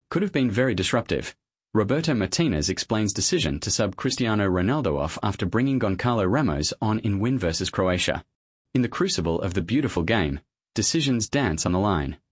could have been very disruptive. Roberto Martinez explains decision to sub Cristiano Ronaldo off after bringing Goncalo Ramos on in win versus Croatia. In the crucible of the beautiful game, decisions dance on the line.